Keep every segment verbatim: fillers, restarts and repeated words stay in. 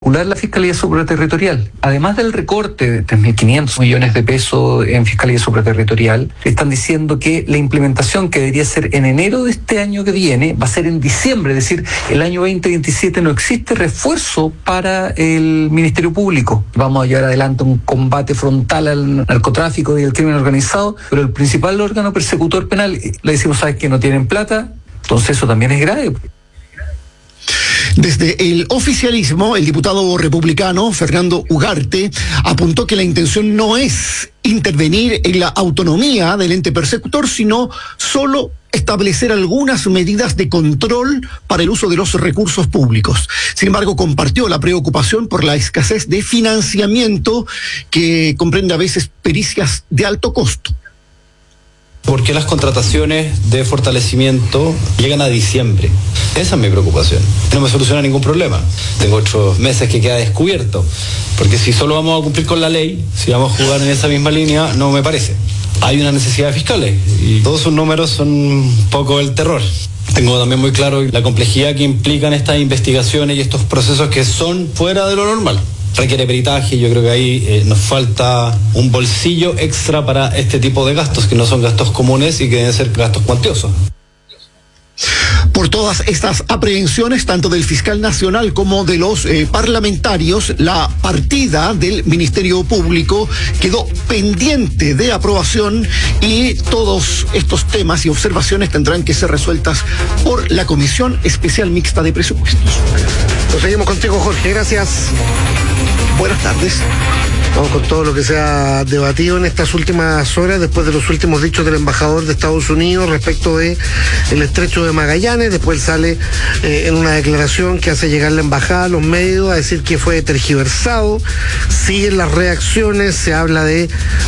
la Fiscalía Supraterritorial. Además del recorte de tres mil quinientos millones de pesos en Fiscalía Supraterritorial, están diciendo que la implementación, que debería ser en enero de este año que viene, va a ser en diciembre, es decir, el año veinte veintisiete no existe refuerzo para el Ministerio Público. Vamos a llevar adelante un combate frontal al narcotráfico y al crimen organizado, pero el principal órgano persecutor penal, le decimos, ¿sabes que no tienen plata? Entonces eso también es grave. Desde el oficialismo, el diputado republicano Fernando Ugarte apuntó que la intención no es intervenir en la autonomía del ente persecutor, sino solo establecer algunas medidas de control para el uso de los recursos públicos. Sin embargo, compartió la preocupación por la escasez de financiamiento que comprende a veces pericias de alto costo. ¿Por qué las contrataciones de fortalecimiento llegan a diciembre? Esa es mi preocupación. No me soluciona ningún problema. Tengo ocho meses que queda descubierto. Porque si solo vamos a cumplir con la ley, si vamos a jugar en esa misma línea, no me parece. Hay una necesidad de fiscales y todos sus números son un poco el terror. Tengo también muy claro la complejidad que implican estas investigaciones y estos procesos que son fuera de lo normal. Requiere peritaje, yo creo que ahí eh, nos falta un bolsillo extra para este tipo de gastos, que no son gastos comunes y que deben ser gastos cuantiosos. Por todas estas aprehensiones, tanto del fiscal nacional como de los eh, parlamentarios, la partida del Ministerio Público quedó pendiente de aprobación y todos estos temas y observaciones tendrán que ser resueltas por la Comisión Especial Mixta de Presupuestos. Nos seguimos contigo, Jorge. Gracias. Buenas tardes. Vamos con todo lo que se ha debatido en estas últimas horas, después de los últimos dichos del embajador de Estados Unidos respecto de el estrecho de Magallanes. Después sale eh, en una declaración que hace llegar la embajada a los medios a decir que fue tergiversado. Siguen las reacciones, se habla de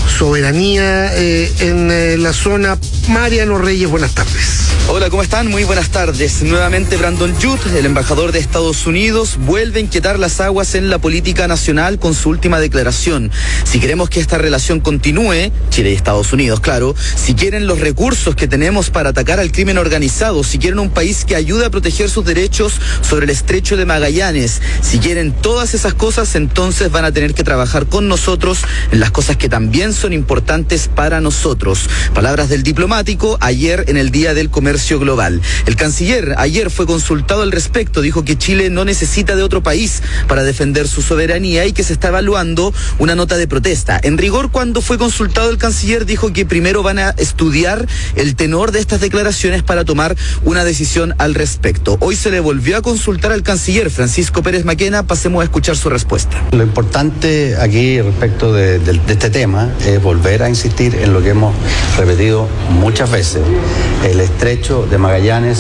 soberanía eh, en eh, la zona. Mariano Reyes, buenas tardes. Hola, ¿cómo están? Muy buenas tardes. Nuevamente Brandon Judd, el embajador de Estados Unidos, vuelve a inquietar las aguas en la política nacional con su última declaración. Si queremos que esta relación continúe, Chile y Estados Unidos, claro, si quieren los recursos que tenemos para atacar al crimen organizado, si quieren un país que ayude a proteger sus derechos sobre el estrecho de Magallanes, si quieren todas esas cosas, entonces van a tener que trabajar con nosotros en las cosas que también son importantes para nosotros. Palabras del diplomático ayer en el Día del Comercio Global. El canciller ayer fue consultado al respecto, dijo que Chile no necesita de otro país para defender su soberanía y que se está evaluando una nota de protesta. En rigor, cuando fue consultado el canciller, dijo que primero van a estudiar el tenor de estas declaraciones para tomar una decisión al respecto. Hoy se le volvió a consultar al canciller Francisco Pérez Maquena. Pasemos a escuchar su respuesta. Lo importante aquí respecto de, de, de este tema es volver a insistir en lo que hemos repetido muchas veces. El estrecho de Magallanes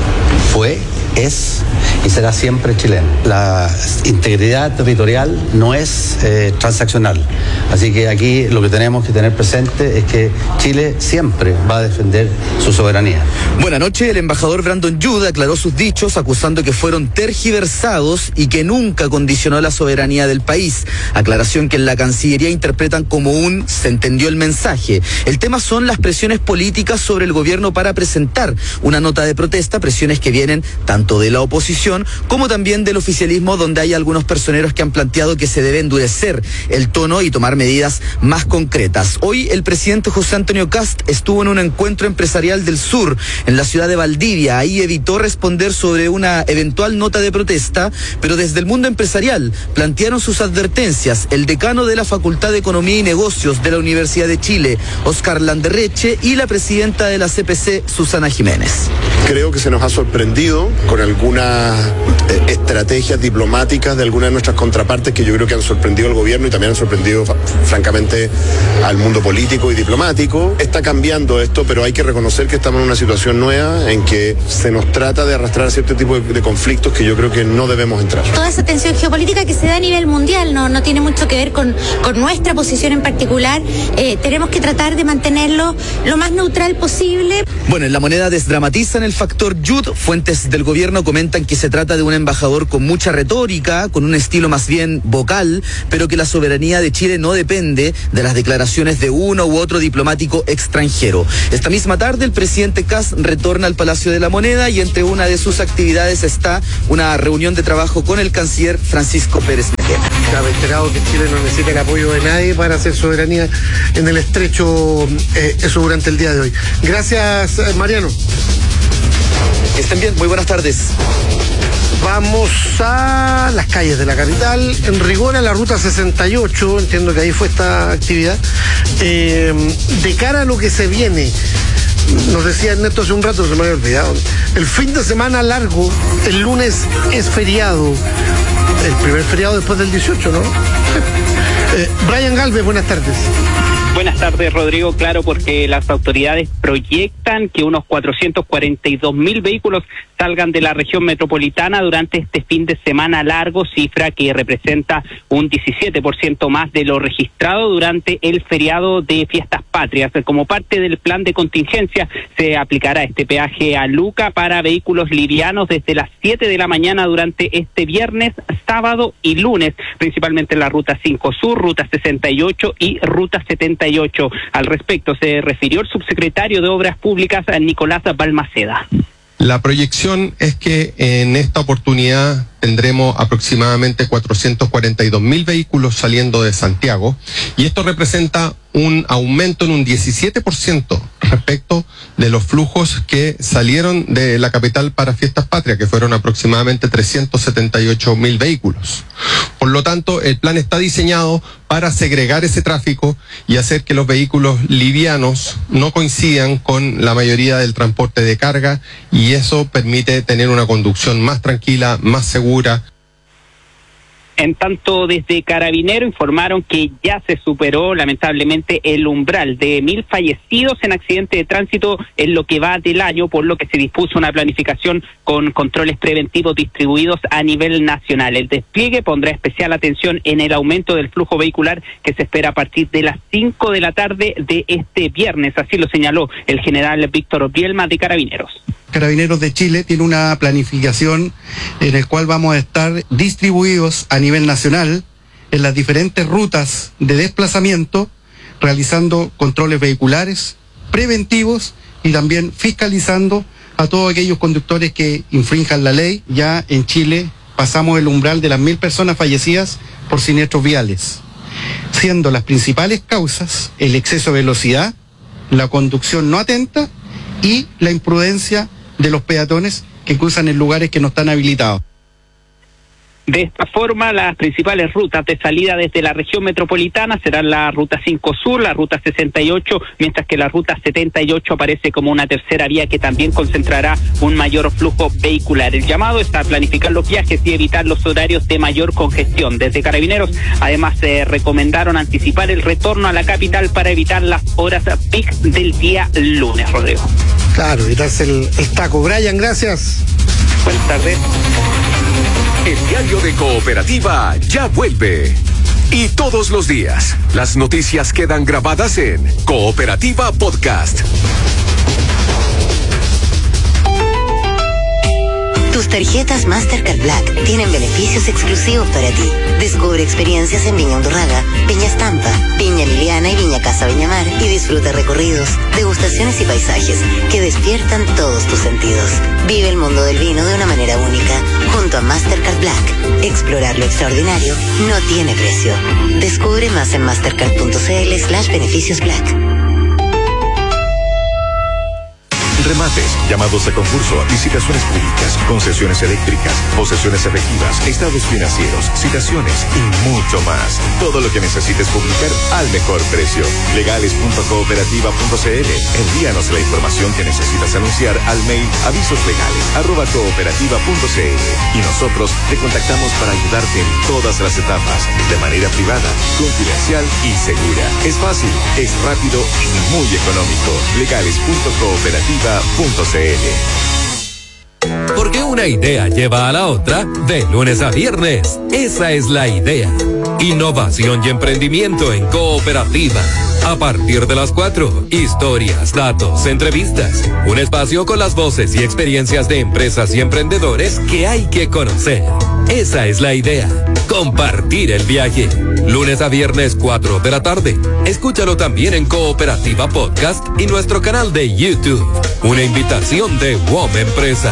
fue, es y será siempre chileno. La integridad territorial no es eh, transaccional. Así que aquí lo que tenemos que tener presente es que Chile siempre va a defender su soberanía. Buenas noches. El embajador Brandon Judd aclaró sus dichos acusando que fueron tergiversados y que nunca condicionó la soberanía del país. Aclaración que en la Cancillería interpretan como un se entendió el mensaje. El tema son las presiones políticas sobre el gobierno para presentar una nota de protesta, presiones que vienen tanto de la oposición como también del oficialismo, donde hay algunos personeros que han planteado que se debe endurecer el tono y tomar medidas más concretas. Hoy el presidente José Antonio Kast estuvo en un encuentro empresarial del sur en la ciudad de Valdivia. Ahí evitó responder sobre una eventual nota de protesta, pero desde el mundo empresarial plantearon sus advertencias el decano de la Facultad de Economía y Negocios de la Universidad de Chile, Oscar Landerreche, y la presidenta de la C P C, Susana Jiménez. Creo que se nos ha sorprendido con algunas eh, estrategias diplomáticas de algunas de nuestras contrapartes que yo creo que han sorprendido al gobierno y también han sorprendido francamente al mundo político y diplomático. Está cambiando esto, pero hay que reconocer que estamos en una situación nueva en que se nos trata de arrastrar a cierto tipo de, de conflictos que yo creo que no debemos entrar. Toda esa tensión geopolítica que se da a nivel mundial no, no tiene mucho que ver con, con nuestra posición en particular. Eh, tenemos que tratar de mantenerlo lo más neutral posible. Bueno, en La Moneda desdramatizan el factor Judd. Fuentes del gobierno gobierno comentan que se trata de un embajador con mucha retórica, con un estilo más bien vocal, pero que la soberanía de Chile no depende de las declaraciones de uno u otro diplomático extranjero. Esta misma tarde el presidente Kast retorna al Palacio de la Moneda y entre una de sus actividades está una reunión de trabajo con el canciller Francisco Pérez Mejía. Se ha reiterado que Chile no necesita el apoyo de nadie para hacer soberanía en el estrecho, eh, eso durante el día de hoy. Gracias, Mariano. Estén bien, muy buenas tardes. Vamos a las calles de la capital. En rigor a la ruta sesenta y ocho, entiendo que ahí fue esta actividad. Eh, de cara a lo que se viene, nos decía Ernesto hace un rato, se me había olvidado. El fin de semana largo, el lunes es feriado. El primer feriado después del dieciocho, ¿no? Eh, Brian Galvez, buenas tardes. Buenas tardes, Rodrigo. Claro, porque las autoridades proyectan que unos cuatrocientos cuarenta y dos mil vehículos salgan de la región metropolitana durante este fin de semana largo, cifra que representa un diecisiete por ciento más de lo registrado durante el feriado de Fiestas Patrias. Como parte del plan de contingencia, se aplicará este peaje a Luca para vehículos livianos desde las siete de la mañana durante este viernes, sábado y lunes, principalmente en la Ruta cinco Sur, Ruta sesenta y ocho y Ruta setenta y ocho. Al respecto se refirió el subsecretario de Obras Públicas, Nicolás Balmaceda. La proyección es que en esta oportunidad tendremos aproximadamente cuatrocientos cuarenta y dos mil vehículos saliendo de Santiago y esto representa un aumento en un diecisiete por ciento respecto de los flujos que salieron de la capital para Fiestas Patrias, que fueron aproximadamente trescientos setenta y ocho mil vehículos. Por lo tanto, el plan está diseñado para segregar ese tráfico y hacer que los vehículos livianos no coincidan con la mayoría del transporte de carga y eso permite tener una conducción más tranquila, más segura. En tanto, desde Carabinero informaron que ya se superó lamentablemente el umbral de mil fallecidos en accidentes de tránsito en lo que va del año, por lo que se dispuso una planificación con controles preventivos distribuidos a nivel nacional. El despliegue pondrá especial atención en el aumento del flujo vehicular que se espera a partir de las cinco de la tarde de este viernes, así lo señaló el general Víctor Bielma de Carabineros. Carabineros de Chile tiene una planificación en la cual vamos a estar distribuidos a nivel nacional en las diferentes rutas de desplazamiento, realizando controles vehiculares, preventivos y también fiscalizando a todos aquellos conductores que infrinjan la ley. Ya en Chile pasamos el umbral de las mil personas fallecidas por siniestros viales, siendo las principales causas el exceso de velocidad, la conducción no atenta y la imprudencia de los peatones que cruzan en lugares que no están habilitados. De esta forma, las principales rutas de salida desde la región metropolitana serán la Ruta cinco Sur, la Ruta sesenta y ocho, mientras que la Ruta setenta y ocho aparece como una tercera vía que también concentrará un mayor flujo vehicular. El llamado está a planificar los viajes y evitar los horarios de mayor congestión. Desde Carabineros, además, se recomendaron anticipar el retorno a la capital para evitar las horas peak del día lunes, Rodrigo. Claro, evitarse el, el taco. Brian, gracias. Buenas tardes. El diario de Cooperativa ya vuelve. Y todos los días, las noticias quedan grabadas en Cooperativa Podcast. Tus tarjetas Mastercard Black tienen beneficios exclusivos para ti. Descubre experiencias en Viña Undurraga, Viña Estampa, Viña Liliana y Viña Casa Viñamar y disfruta recorridos, degustaciones y paisajes que despiertan todos tus sentidos. Vive el mundo del vino de una manera única junto a Mastercard Black. Explorar lo extraordinario no tiene precio. Descubre más en mastercard.cl slash beneficios black. Remates, llamados a concurso, licitaciones públicas, concesiones eléctricas, posesiones efectivas, estados financieros, citaciones y mucho más. Todo lo que necesites publicar al mejor precio. legales punto cooperativa punto cl. Envíanos la información que necesitas anunciar al mail avisoslegales arroba cooperativa punto cl y nosotros te contactamos para ayudarte en todas las etapas, de manera privada, confidencial y segura. Es fácil, es rápido y muy económico. legales punto cooperativa punto cl. Porque una idea lleva a la otra de lunes a viernes. Esa es la idea. Innovación y emprendimiento en Cooperativa. A partir de las cuatro, historias, datos, entrevistas. Un espacio con las voces y experiencias de empresas y emprendedores que hay que conocer. Esa es la idea. Compartir el viaje. Lunes a viernes, cuatro de la tarde. Escúchalo también en Cooperativa Podcast y nuestro canal de YouTube. Una invitación de W O M Empresas.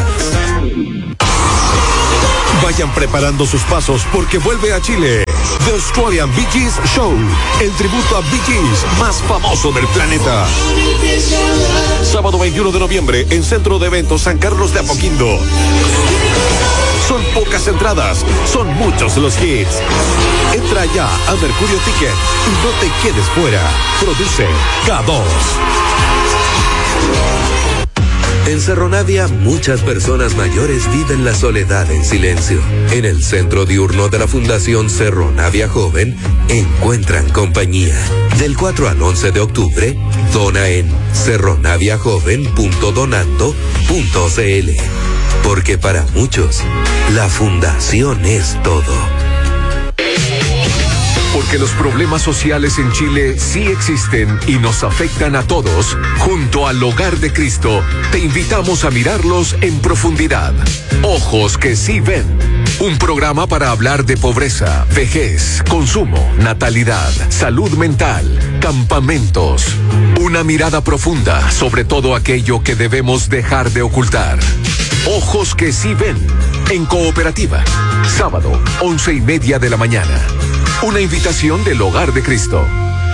Vayan preparando sus pasos porque vuelve a Chile The Australian Bee Gees Show, el tributo a Bee Gees más famoso del planeta. Sábado veintiuno de noviembre en Centro de Eventos San Carlos de Apoquindo. Son pocas entradas, son muchos los hits. Entra ya a Mercurio Ticket y no te quedes fuera. Produce K dos. En Cerro Navia, muchas personas mayores viven la soledad en silencio. En el centro diurno de la Fundación Cerro Navia Joven, encuentran compañía. Del cuatro al once de octubre, dona en cerronaviajoven punto donando punto cl. Porque para muchos, la Fundación es todo. Porque los problemas sociales en Chile sí existen y nos afectan a todos, junto al Hogar de Cristo, te invitamos a mirarlos en profundidad. Ojos que sí ven. Un programa para hablar de pobreza, vejez, consumo, natalidad, salud mental, campamentos. Una mirada profunda sobre todo aquello que debemos dejar de ocultar. Ojos que sí ven. En Cooperativa. Sábado, once y media de la mañana. Una invitación del Hogar de Cristo.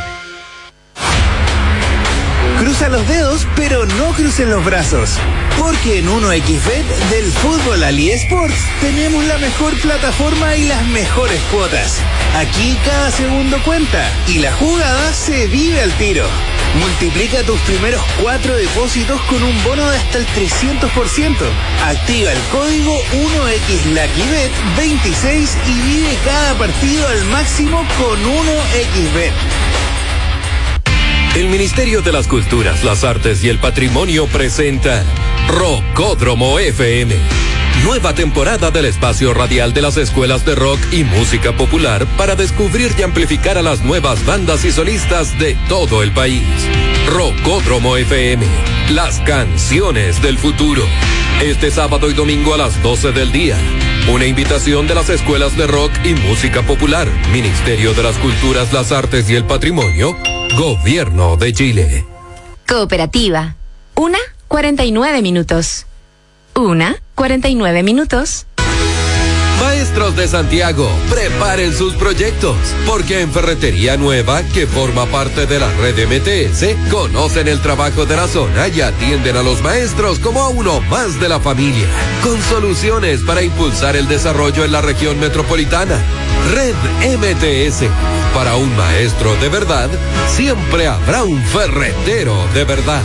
Cruza los dedos, pero no crucen los brazos. Porque en uno equis bet del fútbol al eSports tenemos la mejor plataforma y las mejores cuotas. Aquí cada segundo cuenta y la jugada se vive al tiro. Multiplica tus primeros cuatro depósitos con un bono de hasta el trescientos por ciento. Activa el código uno equis lucky bet veintiséis y vive cada partido al máximo con uno equis bet. El Ministerio de las Culturas, las Artes y el Patrimonio presenta Rockódromo F M. Nueva temporada del espacio radial de las escuelas de rock y música popular para descubrir y amplificar a las nuevas bandas y solistas de todo el país. Rockódromo F M, las canciones del futuro. Este sábado y domingo a las doce del día. Una invitación de las escuelas de rock y música popular, Ministerio de las Culturas, las Artes y el Patrimonio, Gobierno de Chile. Cooperativa. Una, cuarenta y nueve minutos. Una, cuarenta y nueve minutos. Maestros de Santiago, preparen sus proyectos, porque en Ferretería Nueva, que forma parte de la red M T S, conocen el trabajo de la zona y atienden a los maestros como a uno más de la familia, con soluciones para impulsar el desarrollo en la región metropolitana. Red M T S, para un maestro de verdad, siempre habrá un ferretero de verdad.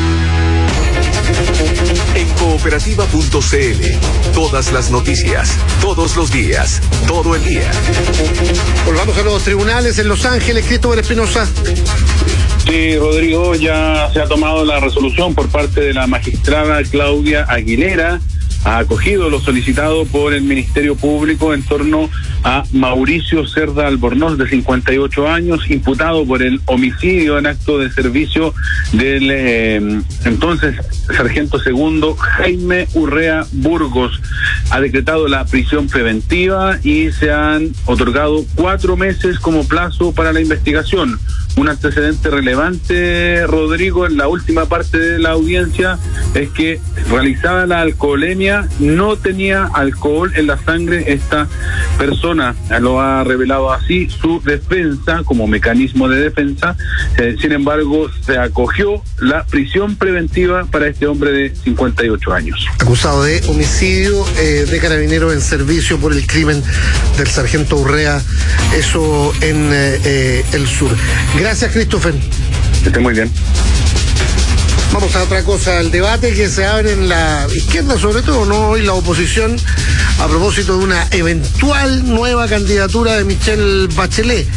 En cooperativa punto cl, todas las noticias, todos los días, todo el día. Volvamos a los tribunales en Los Ángeles. Cristóbal Espinosa. Sí, Rodrigo, ya se ha tomado la resolución por parte de la magistrada Claudia Aguilera. Ha acogido lo solicitado por el Ministerio Público en torno a Mauricio Cerda Albornoz, de cincuenta y ocho años, imputado por el homicidio en acto de servicio del eh, entonces sargento segundo Jaime Urrea Burgos. Ha decretado la prisión preventiva y se han otorgado cuatro meses como plazo para la investigación. Un antecedente relevante, Rodrigo, en la última parte de la audiencia es que realizada la alcoholemia, no tenía alcohol en la sangre esta persona. Lo ha revelado así su defensa, como mecanismo de defensa. Eh, sin embargo, se acogió la prisión preventiva para este hombre de cincuenta y ocho años. Acusado de homicidio eh, de carabineros en servicio por el crimen del sargento Urrea, eso en eh, eh, el sur. Gracias, Christopher. Que esté muy bien. Vamos a otra cosa, el debate que se abre en la izquierda, sobre todo, no hoy la oposición, a propósito de una eventual nueva candidatura de Michelle Bachelet.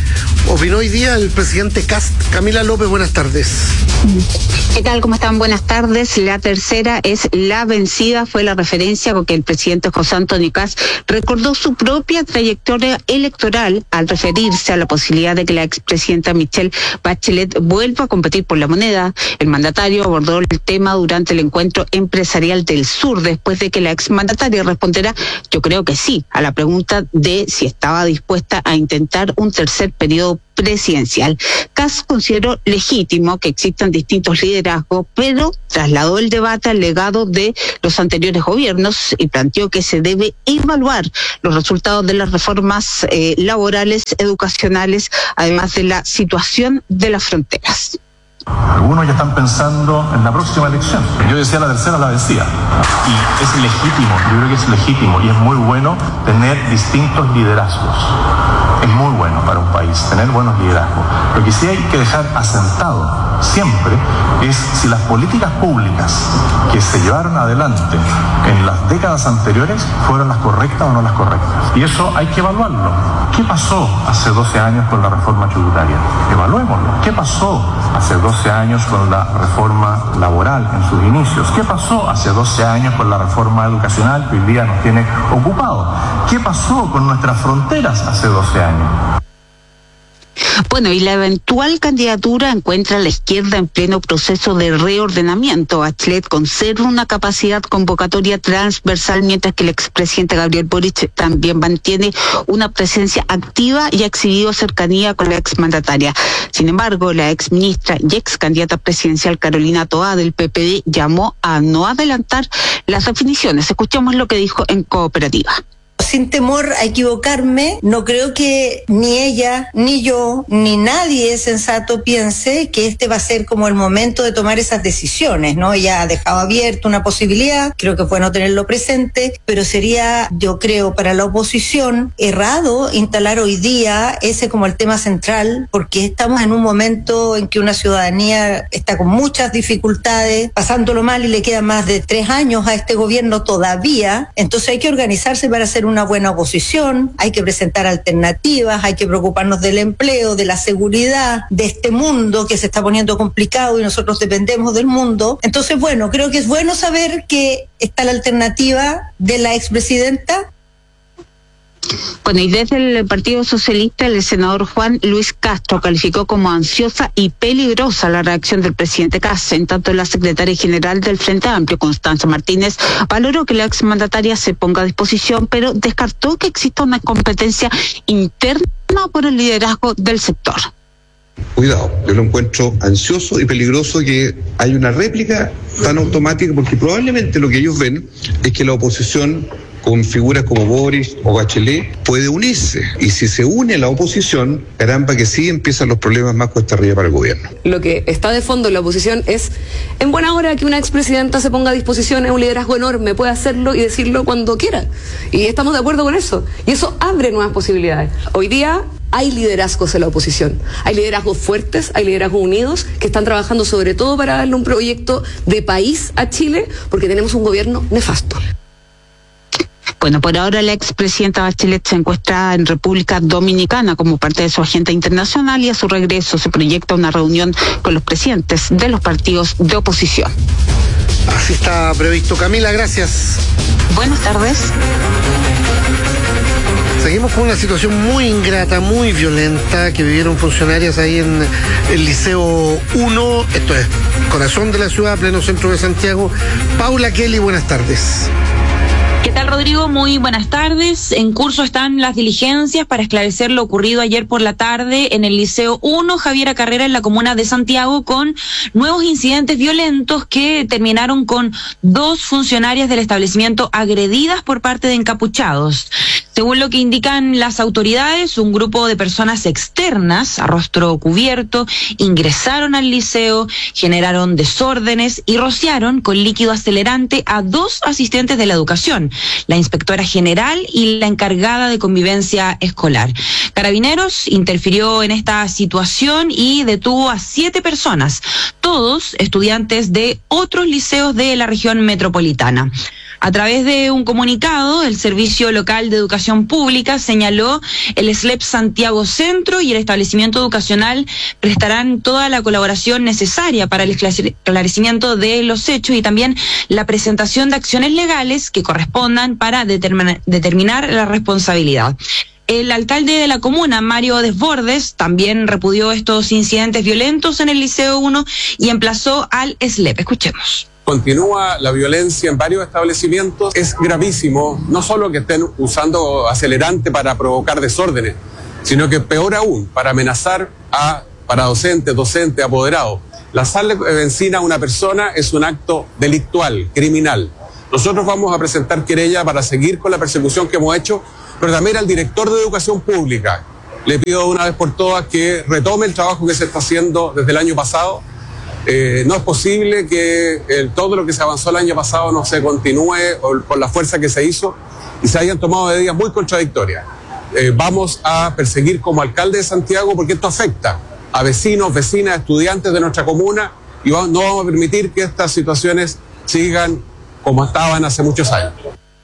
opinó hoy día el presidente Kast. Camila López, buenas tardes. ¿Qué tal? ¿Cómo están? Buenas tardes. La tercera es la vencida, fue la referencia con que el presidente José Antonio Kast recordó su propia trayectoria electoral al referirse a la posibilidad de que la expresidenta Michelle Bachelet vuelva a competir por la moneda. El mandatario abordó el tema durante el encuentro empresarial del sur, después de que la exmandataria responderá, yo creo que sí, a la pregunta de si estaba dispuesta a intentar un tercer periodo presidencial. Kast consideró legítimo que existan distintos liderazgos, pero trasladó el debate al legado de los anteriores gobiernos y planteó que se debe evaluar los resultados de las reformas eh, laborales, educacionales, además de la situación de las fronteras. Algunos ya están pensando en la próxima elección. Yo decía la tercera la vencía. Y es legítimo, yo creo que es legítimo y es muy bueno tener distintos liderazgos. Es muy bueno para un país tener buenos liderazgos. Lo que sí hay que dejar asentado siempre es si las políticas públicas que se llevaron adelante en las décadas anteriores fueron las correctas o no las correctas. Y eso hay que evaluarlo. ¿Qué pasó hace doce años con la reforma tributaria? Evaluémoslo. ¿Qué pasó hace doce años con la reforma laboral en sus inicios? ¿Qué pasó hace doce años con la reforma educacional que hoy día nos tiene ocupados? ¿Qué pasó con nuestras fronteras hace doce años? Bueno, y la eventual candidatura encuentra a la izquierda en pleno proceso de reordenamiento. Bachelet conserva una capacidad convocatoria transversal, mientras que el expresidente Gabriel Boric también mantiene una presencia activa y ha exhibido cercanía con la exmandataria. Sin embargo, la exministra y ex candidata presidencial Carolina Toá del P P D llamó a no adelantar las definiciones. Escuchemos lo que dijo en Cooperativa. Sin temor a equivocarme, no creo que ni ella, ni yo, ni nadie sensato piense que este va a ser como el momento de tomar esas decisiones, ¿no? Ella ha dejado abierta una posibilidad, creo que es bueno tenerlo presente, pero sería, yo creo, para la oposición errado instalar hoy día ese como el tema central, porque estamos en un momento en que una ciudadanía está con muchas dificultades, pasándolo mal y le quedan más de tres años a este gobierno todavía, entonces hay que organizarse para hacer una buena oposición, hay que presentar alternativas, hay que preocuparnos del empleo, de la seguridad, de este mundo que se está poniendo complicado y nosotros dependemos del mundo. Entonces, bueno, creo que es bueno saber que está la alternativa de la expresidenta. Bueno, y desde el Partido Socialista, el senador Juan Luis Castro calificó como ansiosa y peligrosa la reacción del presidente Kast. En tanto, la secretaria general del Frente Amplio, Constanza Martínez, valoró que la exmandataria se ponga a disposición, pero descartó que exista una competencia interna por el liderazgo del sector. Cuidado, yo lo encuentro ansioso y peligroso que hay una réplica tan automática, porque probablemente lo que ellos ven es que la oposición con figuras como Boris o Bachelet puede unirse, y si se une la oposición, caramba que sí empiezan los problemas más cuesta arriba para el gobierno. Lo que está de fondo en la oposición es en buena hora que una expresidenta se ponga a disposición, es un liderazgo enorme, puede hacerlo y decirlo cuando quiera, y estamos de acuerdo con eso, y eso abre nuevas posibilidades. Hoy día hay liderazgos en la oposición, hay liderazgos fuertes, hay liderazgos unidos que están trabajando sobre todo para darle un proyecto de país a Chile, porque tenemos un gobierno nefasto. Bueno, por ahora la expresidenta Bachelet se encuentra en República Dominicana como parte de su agenda internacional, y a su regreso se proyecta una reunión con los presidentes de los partidos de oposición. Así está previsto. Camila, gracias. Buenas tardes. Seguimos con una situación muy ingrata, muy violenta que vivieron funcionarias ahí en el Liceo uno, esto es corazón de la ciudad, pleno centro de Santiago. Paula Kelly, buenas tardes. ¿Qué tal, Rodrigo? Muy buenas tardes. En curso están las diligencias para esclarecer lo ocurrido ayer por la tarde en el Liceo uno Javiera Carrera en la comuna de Santiago, con nuevos incidentes violentos que terminaron con dos funcionarias del establecimiento agredidas por parte de encapuchados. Según lo que indican las autoridades, un grupo de personas externas, a rostro cubierto, ingresaron al liceo, generaron desórdenes y rociaron con líquido acelerante a dos asistentes de la educación, la inspectora general y la encargada de convivencia escolar. Carabineros interfirió en esta situación y detuvo a siete personas, todos estudiantes de otros liceos de la región metropolitana. A través de un comunicado, el Servicio Local de Educación Pública señaló el S L E P Santiago Centro y el establecimiento educacional prestarán toda la colaboración necesaria para el esclarecimiento de los hechos y también la presentación de acciones legales que correspondan para determinar, determinar la responsabilidad. El alcalde de la comuna, Mario Desbordes, también repudió estos incidentes violentos en el Liceo uno y emplazó al S L E P. Escuchemos. Continúa la violencia en varios establecimientos. Es gravísimo, no solo que estén usando acelerante para provocar desórdenes, sino que peor aún, para amenazar a para docentes, docentes, apoderados. Lanzarle benzina a una persona es un acto delictual, criminal. Nosotros vamos a presentar querella para seguir con la persecución que hemos hecho, pero también al director de Educación Pública. Le pido de una vez por todas que retome el trabajo que se está haciendo desde el año pasado. Eh, no es posible que el, todo lo que se avanzó el año pasado no se continúe o, por la fuerza que se hizo y se hayan tomado medidas muy contradictorias. Eh, vamos a perseguir como alcalde de Santiago porque esto afecta a vecinos, vecinas, estudiantes de nuestra comuna y vamos, no vamos a permitir que estas situaciones sigan como estaban hace muchos años.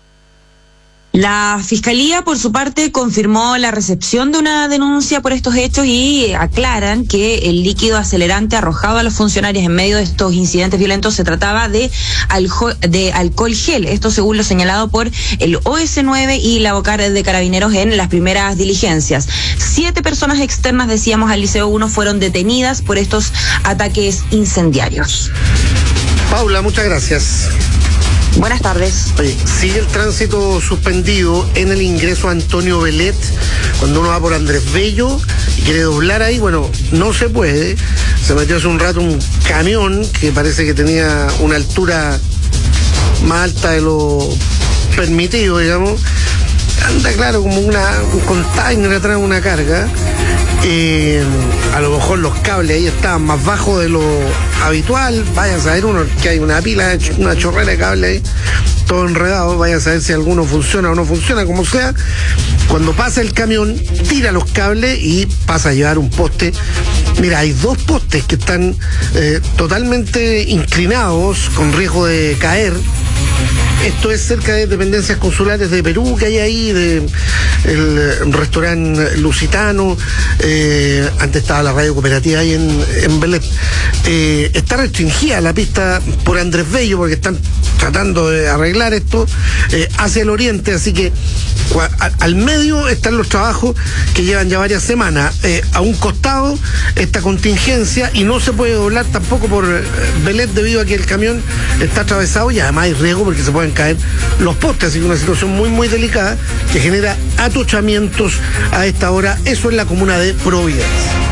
La Fiscalía, por su parte, confirmó la recepción de una denuncia por estos hechos y aclaran que el líquido acelerante arrojado a los funcionarios en medio de estos incidentes violentos se trataba de, aljo- de alcohol gel. Esto según lo señalado por el O S nueve y la Vocar de Carabineros en las primeras diligencias. Siete personas externas, decíamos, al Liceo uno fueron detenidas por estos ataques incendiarios. Paula, muchas gracias. Buenas tardes. Oye, sigue el tránsito suspendido en el ingreso a Antonio Belet. Cuando uno va por Andrés Bello y quiere doblar ahí, bueno, no se puede. Se metió hace un rato un camión que parece que tenía una altura más alta de lo permitido, digamos. Anda, claro, como una, un container atrás de una carga. Eh, a lo mejor los cables ahí estaban más bajos de lo habitual. Vaya a saber uno que hay una pila, una chorrera de cables ahí, todo enredado. Vaya a saber si alguno funciona o no funciona, como sea. Cuando pasa el camión, tira los cables y pasa a llevar un poste. Mira, hay dos postes que están eh, totalmente inclinados, con riesgo de caer. Esto es cerca de dependencias consulares de Perú que hay ahí, de el restaurante Lusitano, eh, antes estaba la radio cooperativa ahí en, en Belén. Eh, está restringida la pista por Andrés Bello porque están tratando de arreglar esto eh, hacia el oriente, así que a, al medio están los trabajos que llevan ya varias semanas. Eh, a un costado esta contingencia y no se puede doblar tampoco por eh, Belén debido a que el camión está atravesado y además hay riesgo porque se pueden caer los postes, así que una situación muy muy delicada que genera atochamientos a esta hora. Eso en la comuna de Providencia.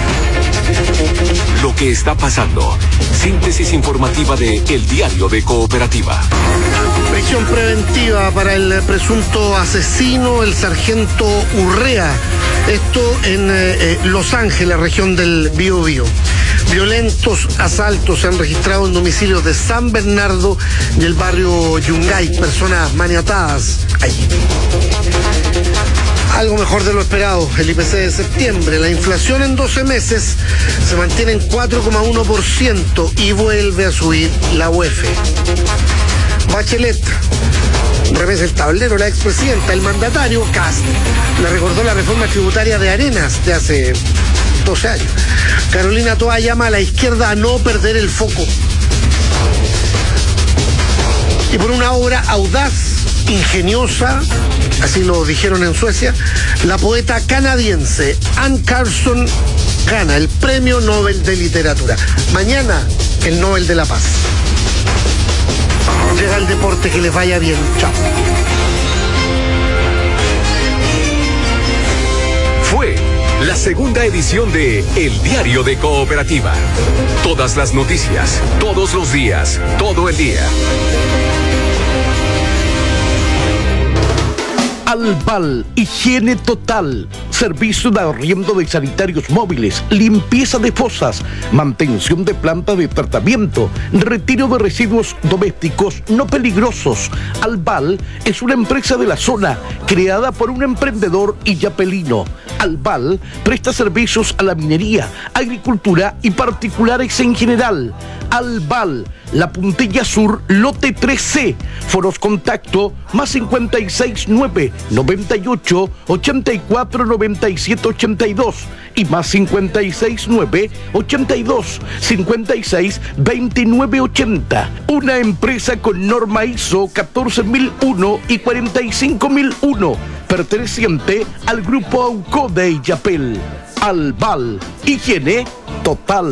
Lo que está pasando. Síntesis informativa de El Diario de Cooperativa. Prisión preventiva para el presunto asesino, el sargento Urrea. Esto en eh, Los Ángeles, región del Biobío. Violentos asaltos se han registrado en domicilios de San Bernardo y el barrio Yungay. Personas maniatadas allí. Algo mejor de lo esperado, el I P C de septiembre. La inflación en doce meses se mantiene en cuatro coma uno por ciento y vuelve a subir la U E F. Bachelet revés el tablero, la expresidenta, el mandatario Kast le recordó la reforma tributaria de Arenas de hace doce años. Carolina Toa llama a la izquierda a no perder el foco. Y por una obra audaz, ingeniosa, así lo dijeron en Suecia, la poeta canadiense Anne Carson gana el Premio Nobel de Literatura. Mañana, el Nobel de la Paz. Llega el deporte, que les vaya bien. Chao. Fue la segunda edición de El Diario de Cooperativa. Todas las noticias, todos los días, todo el día. Albal, higiene total, servicio de arriendo de sanitarios móviles, limpieza de fosas, mantención de planta de tratamiento, retiro de residuos domésticos no peligrosos. Albal es una empresa de la zona creada por un emprendedor illapelino. Albal presta servicios a la minería, agricultura y particulares en general. Albal, La Puntilla Sur, lote tres C. Foros contacto más cincuenta y seis nueve, noventa y ocho, ochenta y cuatro, noventa y siete, ochenta y dos y más cincuenta y seis nueve, ochenta y dos, cincuenta y seis, veintinueve ochenta. Una empresa con norma I S O catorce mil uno y cuarenta y cinco mil uno, perteneciente al grupo Auco de Illapel. Albal, higiene total.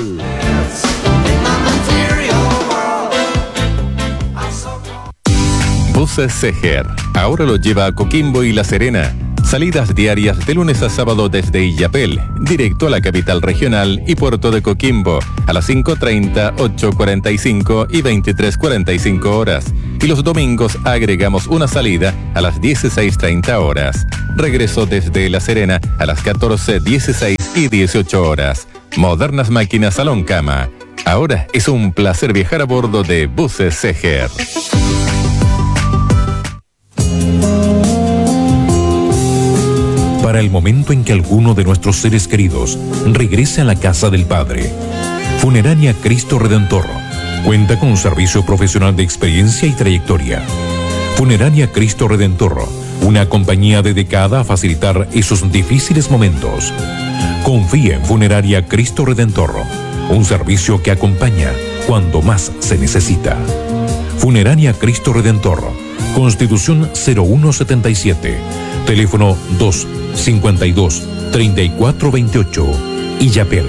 Buses Seger, ahora lo lleva a Coquimbo y La Serena. Salidas diarias de lunes a sábado desde Illapel, directo a la capital regional y puerto de Coquimbo, a las cinco treinta, ocho cuarenta y cinco y veintitrés cuarenta y cinco horas. Y los domingos agregamos una salida a las dieciséis treinta horas. Regreso desde La Serena a las catorce, dieciséis y dieciocho horas. Modernas máquinas salón cama. Ahora es un placer viajar a bordo de Buses Seger. Para el momento en que alguno de nuestros seres queridos regrese a la casa del Padre, Funeraria Cristo Redentor cuenta con un servicio profesional de experiencia y trayectoria. Funeraria Cristo Redentor, una compañía dedicada a facilitar esos difíciles momentos. Confía en Funeraria Cristo Redentor, un servicio que acompaña cuando más se necesita. Funeraria Cristo Redentor, Constitución cero uno setenta y siete, teléfono dos cincuenta y dos, treinta y cuatro veintiocho, Illapel.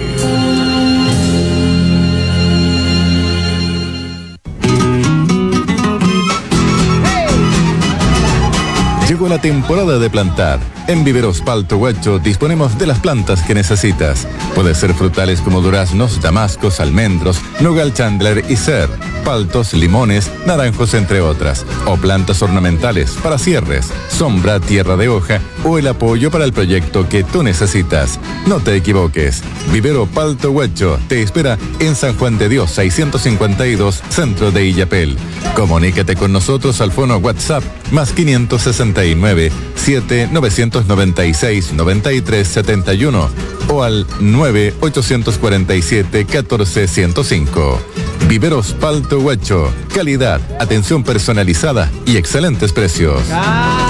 Llegó la temporada de plantar. En Viveros Palto Huacho disponemos de las plantas que necesitas. Puede ser frutales como duraznos, damascos, almendros, nogal chandler y cer, paltos, limones, naranjos, entre otras. O plantas ornamentales para cierres, sombra, tierra de hoja o el apoyo para el proyecto que tú necesitas. No te equivoques. Vivero Palto Huacho te espera en San Juan de Dios seiscientos cincuenta y dos, centro de Illapel. Comunícate con nosotros al fono WhatsApp más quinientos sesenta y nueve, siete novecientos noventa y seis, noventa y tres setenta y uno o al nueve ochocientos cuarenta y siete, catorce ciento cinco. Viveros Palto Huacho, calidad, atención personalizada y excelentes precios.